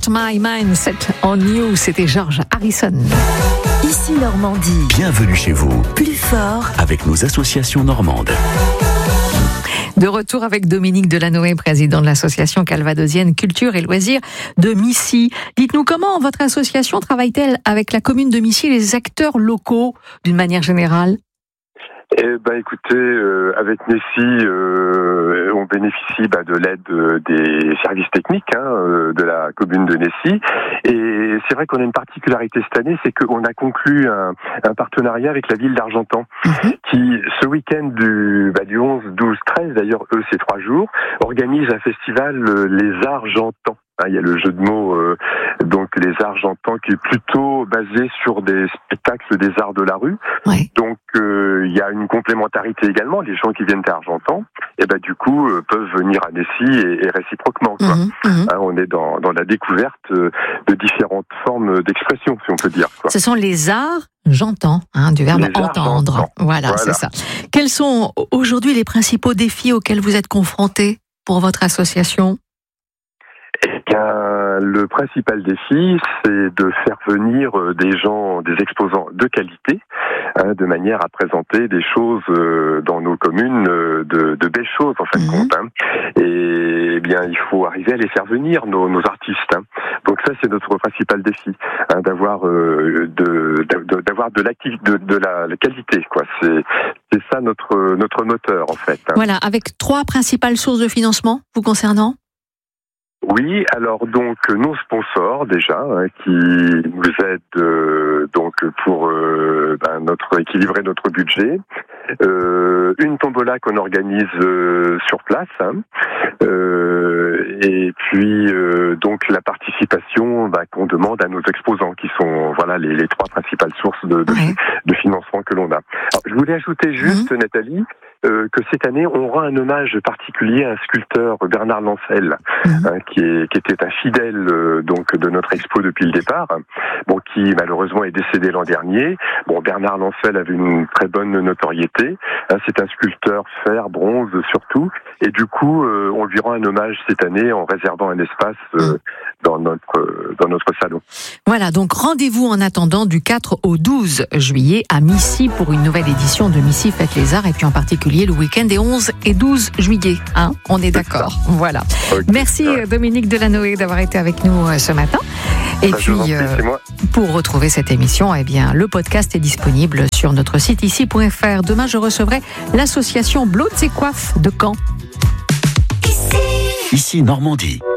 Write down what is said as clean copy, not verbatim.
Set My Mindset on You, c'était George Harrison. Ici Normandie. Bienvenue chez vous. Plus fort avec nos associations normandes. De retour avec Dominique Delanoë, président de l'association calvadosienne Culture et Loisirs de Missy. Dites-nous, comment votre association travaille-t-elle avec la commune de Missy et les acteurs locaux d'une manière générale ? Écoutez, avec Missy, on bénéficie de l'aide des services techniques de la commune de Missy. Et c'est vrai qu'on a une particularité cette année, c'est qu'on a conclu un partenariat avec la ville d'Argentan, qui, ce week-end du 11, 12, 13, d'ailleurs, eux, c'est 3 jours, organise un festival Les Argentans. Il y a le jeu de mots, donc les Argentans, qui est plutôt basé sur des spectacles des arts de la rue. Ouais. Donc il y a une complémentarité également. Les gens qui viennent d'Argentan, du coup, peuvent venir à Missy et réciproquement. On est dans la découverte de différentes formes d'expression, si on peut dire. Ce sont les arts, j'entends, du verbe les entendre. Voilà, c'est ça. Quels sont aujourd'hui les principaux défis auxquels vous êtes confrontés pour votre association ? Le principal défi, c'est de faire venir des gens, des exposants de qualité, de manière à présenter des choses dans nos communes, de belles choses en fin de compte. Et il faut arriver à les faire venir, nos artistes. Donc ça, c'est notre principal défi, d'avoir de la qualité, quoi. C'est ça notre moteur en fait. Voilà, avec 3 principales sources de financement vous concernant. Oui, alors donc nos sponsors déjà qui nous aident pour équilibrer notre budget, une tombola qu'on organise sur place, et puis donc la participation qu'on demande à nos exposants qui sont les 3 principales sources de financement que l'on a. Alors, je voulais ajouter juste Nathalie que cette année on rend un hommage particulier à un sculpteur, Bernard Lancel, qui était un fidèle de notre expo depuis le départ, qui malheureusement est décédé l'an dernier. Bernard Lancel avait une très bonne notoriété. C'est un sculpteur fer, bronze surtout, et du coup on lui rend un hommage cette année en réservant un espace dans notre salon. Voilà, donc rendez-vous en attendant du 4 au 12 juillet à Missy pour une nouvelle édition de Missy Fête les Arts, et puis en particulier le week-end des 11 et 12 juillet. On est d'accord. Voilà. Okay. Merci Dominique Delanoë d'avoir été avec nous ce matin. Et puis, pour retrouver cette émission, le podcast est disponible sur notre site ici.fr. Demain, je recevrai l'association Blotz et Coiffe de Caen. Ici Normandie.